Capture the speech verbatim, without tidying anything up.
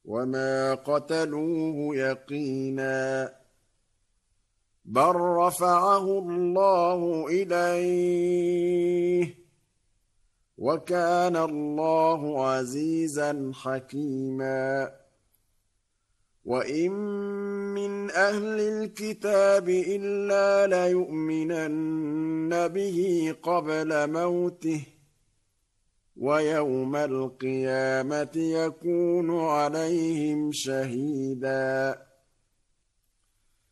وما قتلوه يقينا بل رفعه الله إليه وكان الله عزيزا حكيما وإن من أهل الكتاب إلا ليؤمنن به قبل موته ويوم القيامة يكون عليهم شهيدا